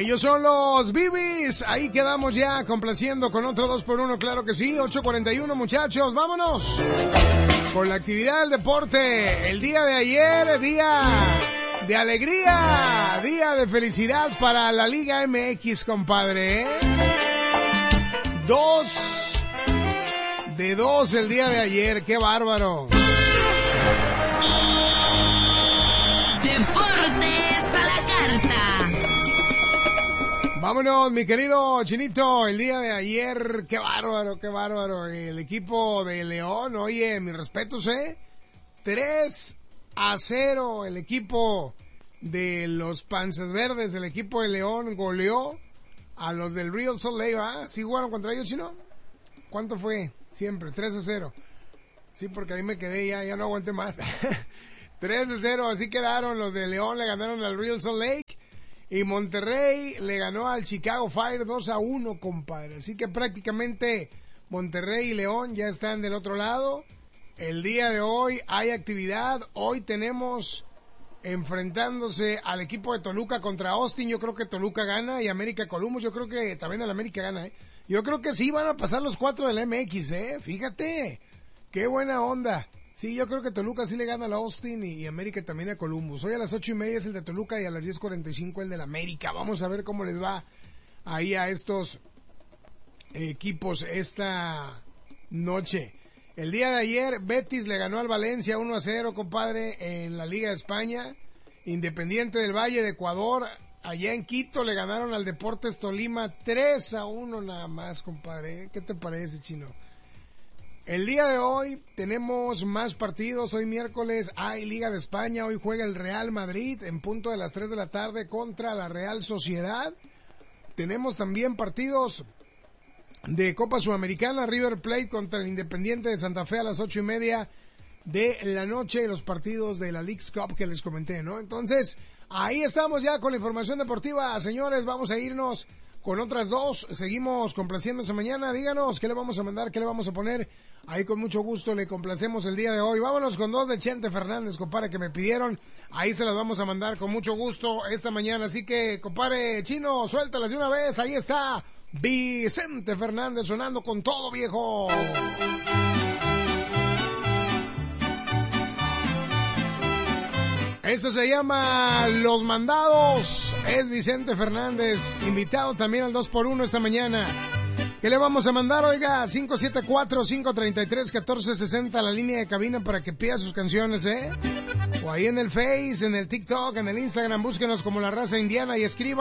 Ellos son los Bibis. Ahí quedamos ya complaciendo con otro 2x1, claro que sí. 8:41, muchachos, vámonos con la actividad del deporte. El día de ayer, día de alegría, día de felicidad para la Liga MX, compadre. 2 de 2 el día de ayer, qué bárbaro. Deportes a la carta. Vámonos, mi querido Chinito, el día de ayer, qué bárbaro, qué bárbaro. El equipo de León, oye, mis respetos, 3-0, el equipo de los Panzas Verdes, el equipo de León goleó a los del Real Salt Lake, ¿va? ¿Sí jugaron contra ellos, Chino? ¿Cuánto fue? Siempre, 3-0. Sí, porque ahí me quedé, ya no aguanté más. 3-0, así quedaron. Los de León le ganaron al Real Salt Lake. Y Monterrey le ganó al Chicago Fire 2-1, compadre. Así que prácticamente Monterrey y León ya están del otro lado. El día de hoy hay actividad. Hoy tenemos enfrentándose al equipo de Toluca contra Austin. Yo creo que Toluca gana y América Columbus. Yo creo que también el América gana, Yo creo que sí van a pasar los 4 del MX, Fíjate. Qué buena onda. Sí, yo creo que Toluca sí le gana a la Austin y América también a Columbus. Hoy a las 8:30 es el de Toluca y a las 10:45 el del América. Vamos a ver cómo les va ahí a estos equipos esta noche. El día de ayer, Betis le ganó al Valencia 1-0, compadre, en la Liga de España. Independiente del Valle de Ecuador, allá en Quito, le ganaron al Deportes Tolima 3-1 nada más, compadre. ¿Qué te parece, Chino? El día de hoy tenemos más partidos. Hoy miércoles hay Liga de España. Hoy juega el Real Madrid en punto de las 3 de la tarde contra la Real Sociedad. Tenemos también partidos de Copa Sudamericana. River Plate contra el Independiente de Santa Fe a las 8:30 de la noche. Los partidos de la Leagues Cup que les comenté, ¿no? Entonces, ahí estamos ya con la información deportiva. Señores, vamos a irnos con otras dos. Seguimos complaciéndose mañana. Díganos qué le vamos a mandar, qué le vamos a poner. Ahí con mucho gusto le complacemos el día de hoy. Vámonos con 2 de Chente Fernández, compadre, que me pidieron. Ahí se las vamos a mandar con mucho gusto esta mañana. Así que, compadre Chino, suéltalas de una vez. Ahí está Vicente Fernández sonando con todo, viejo. Esto se llama Los Mandados. Es Vicente Fernández, invitado también al 2x1 esta mañana. ¿Qué le vamos a mandar? Oiga, 574-533-1460, la línea de cabina para que pida sus canciones, O ahí en el Face, en el TikTok, en el Instagram, búsquenos como La Raza Indiana y escriban.